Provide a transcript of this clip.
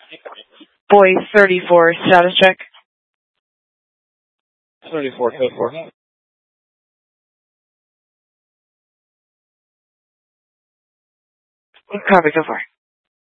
Boy 34, status check. 34, code 4. Copy, go for it.